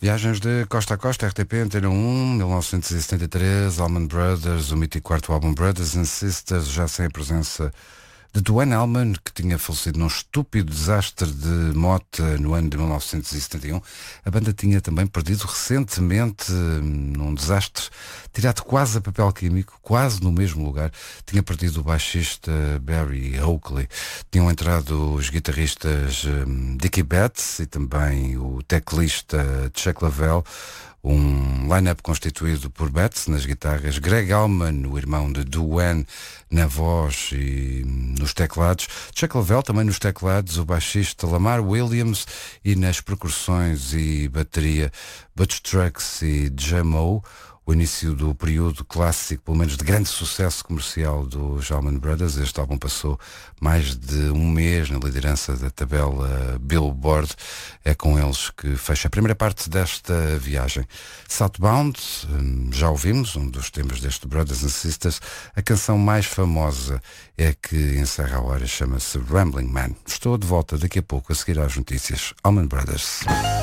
Viagens de costa a costa, RTP, Antena 1, 1973, Allman Brothers, o mítico quarto álbum Brothers and Sisters, já sem a presença de Duane Allman, que tinha falecido num estúpido desastre de moto no ano de 1971. A banda tinha também perdido recentemente, num desastre tirado quase a papel químico, quase no mesmo lugar, tinha perdido o baixista Barry Oakley. Tinham entrado os guitarristas Dickie Betts e também o teclista Chuck Leavell. Um line-up constituído por Betts nas guitarras, Greg Allman, o irmão de Duane, na voz e nos teclados, Chuck Leavell também nos teclados, o baixista Lamar Williams e nas percussões e bateria Butch Trucks e Jamo. O início do período clássico, pelo menos de grande sucesso comercial dos Allman Brothers. Este álbum passou mais de um mês na liderança da tabela Billboard. É com eles que fecha a primeira parte desta viagem. Southbound, já ouvimos, um dos temas deste Brothers and Sisters. A canção mais famosa é que encerra a hora, chama-se Rambling Man. Estou de volta daqui a pouco a seguir às notícias. Allman Brothers.